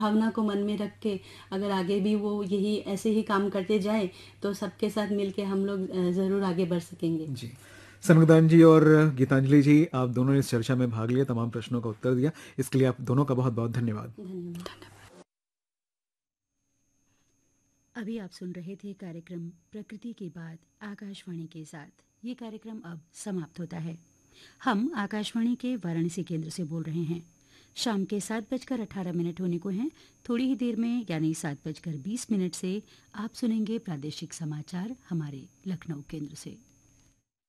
भावना को मन में रख के अगर आगे भी वो यही ऐसे ही काम करते जाएँ, तो सबके साथ मिलके हम लोग ज़रूर आगे बढ़ सकेंगे। जी। सनमदान जी और गीतांजलि जी, आप दोनों ने इस चर्चा में भाग लिया, तमाम प्रश्नों का उत्तर दिया। इसके लिए आप दोनों का बहुत-बहुत धन्यवाद। धन्यवाद। अभी आप सुन रहे थे कार्यक्रम प्रकृति की बात आकाशवाणी के साथ। ये कार्यक्रम अब समाप्त होता है। हम आकाशवाणी के वाराणसी केंद्र से बोल रहे हैं। शाम के 7:18 होने को हैं। थोड़ी ही देर में यानी 7:20 से आप सुनेंगे प्रादेशिक समाचार हमारे लखनऊ केंद्र से।